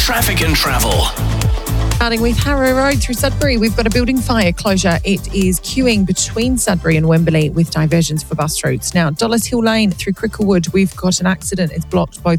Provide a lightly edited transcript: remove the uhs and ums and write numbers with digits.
traffic and travel. Starting with Harrow Road through Sudbury, we've got a building fire closure. It is queuing between Sudbury and Wembley with diversions for bus routes. Now, Dollars Hill Lane through Cricklewood, we've got an accident. It's blocked both